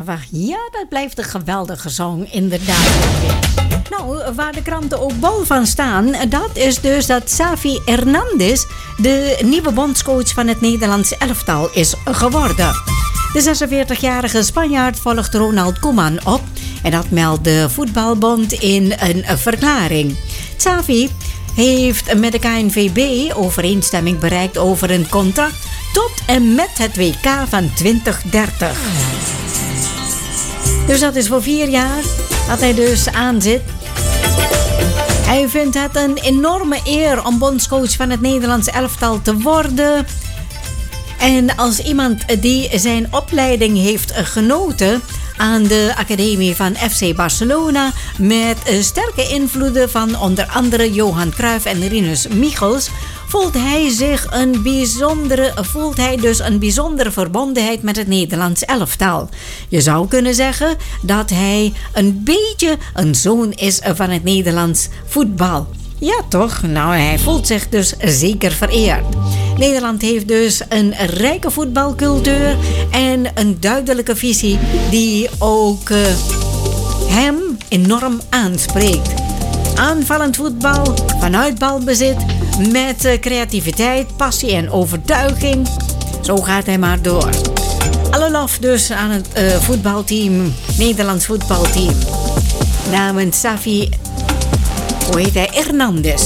Ja, dat blijft een geweldige song, inderdaad. Nou, waar de kranten ook bol van staan, dat is dus dat Xavi Hernandez de nieuwe bondscoach van het Nederlands elftal is geworden. De 46-jarige Spanjaard volgt Ronald Koeman op en dat meldt de voetbalbond in een verklaring. Xavi heeft met de KNVB overeenstemming bereikt over een contract tot en met het WK van 2030. Dus dat is voor 4 jaar dat hij dus aanzit. Hij vindt het een enorme eer om bondscoach van het Nederlands elftal te worden. En als iemand die zijn opleiding heeft genoten aan de academie van FC Barcelona, met sterke invloeden van onder andere Johan Cruijff en Rinus Michels, voelt hij dus een bijzondere verbondenheid met het Nederlands elftal. Je zou kunnen zeggen dat hij een beetje een zoon is van het Nederlands voetbal. Ja, toch? Nou, hij voelt zich dus zeker vereerd. Nederland heeft dus een rijke voetbalcultuur en een duidelijke visie die ook hem enorm aanspreekt. Aanvallend voetbal, vanuit balbezit, met creativiteit, passie en overtuiging. Zo gaat hij maar door. Alle lof dus aan het voetbalteam, Nederlands voetbalteam. Namens Xavi, hoe heet hij? Hernandez.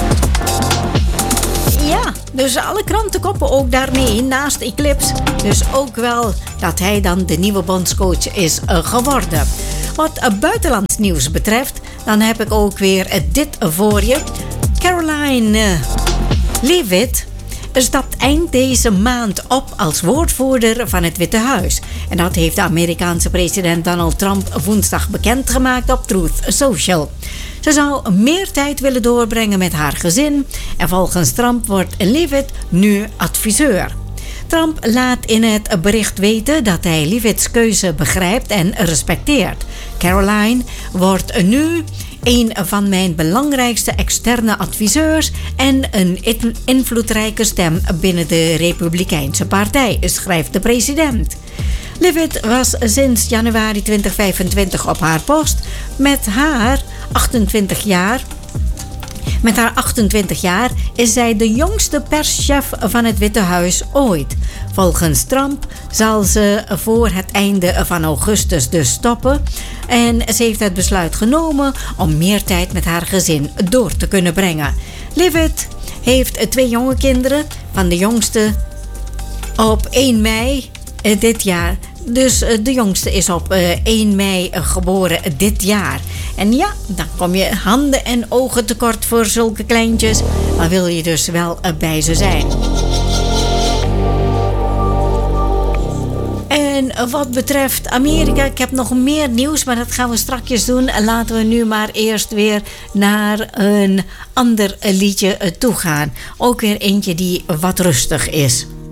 Ja, dus alle kranten koppen ook daarmee naast Eclipse. Dus ook wel dat hij dan de nieuwe bondscoach is geworden. Wat buitenlands nieuws betreft, dan heb ik ook weer dit voor je. Caroline Leavitt stapt eind deze maand op als woordvoerder van het Witte Huis. En dat heeft de Amerikaanse president Donald Trump woensdag bekendgemaakt op Truth Social. Ze zou meer tijd willen doorbrengen met haar gezin en volgens Trump wordt Leavitt nu adviseur. Trump laat in het bericht weten dat hij Leavitts keuze begrijpt en respecteert. Caroline wordt nu een van mijn belangrijkste externe adviseurs en een invloedrijke stem binnen de Republikeinse Partij, schrijft de president. Leavitt was sinds januari 2025 op haar post. Met haar 28 jaar is zij de jongste perschef van het Witte Huis ooit. Volgens Trump zal ze voor het einde van augustus dus stoppen. En ze heeft het besluit genomen om meer tijd met haar gezin door te kunnen brengen. Leavitt heeft 2 jonge kinderen, van de jongste op 1 mei dit jaar. Dus de jongste is op 1 mei geboren dit jaar. En ja, dan kom je handen en ogen tekort voor zulke kleintjes. Dan wil je dus wel bij ze zijn. En wat betreft Amerika, ik heb nog meer nieuws, maar dat gaan we strakjes doen. Laten we nu maar eerst weer naar een ander liedje toe gaan. Ook weer eentje die wat rustig is.